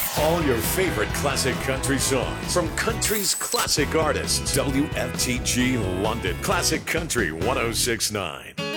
All your favorite classic country songs from country's classic artists. WFTG London Classic Country 1069.